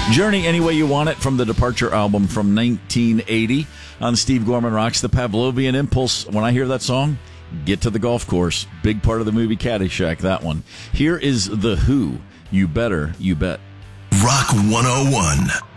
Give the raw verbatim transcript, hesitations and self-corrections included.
Journey Any Way You Want It from the Departure album from nineteen eighty on Steve Gorman Rocks. The Pavlovian Impulse. When I hear that song, get to the golf course. Big part of the movie Caddyshack, that one. Here is The Who. You Better, You Bet. Rock one oh one.